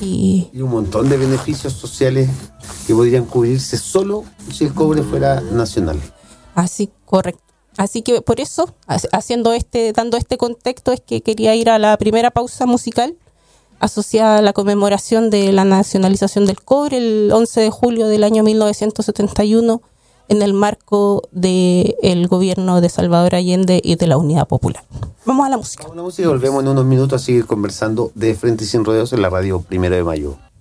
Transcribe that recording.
Y un montón de beneficios sociales que podrían cubrirse solo si el cobre fuera nacional. Así, correcto. Así que por eso, dando este contexto, es que quería ir a la primera pausa musical asociada a la conmemoración de la nacionalización del cobre el 11 de julio del año 1971 en el marco del gobierno de Salvador Allende y de la Unidad Popular. Vamos a la música. Vamos a la música y volvemos en unos minutos a seguir conversando de Frente y Sin Rodeos en la radio 1 de Mayo.